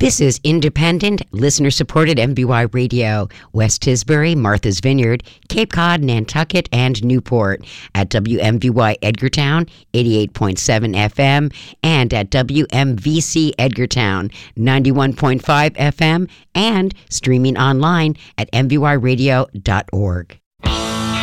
This is independent, listener-supported MBY Radio, West Tisbury, Martha's Vineyard, Cape Cod, Nantucket, and Newport at WMVY Edgartown, 88.7 FM, and at WMVC Edgartown, 91.5 FM, and streaming online at mvyradio.org.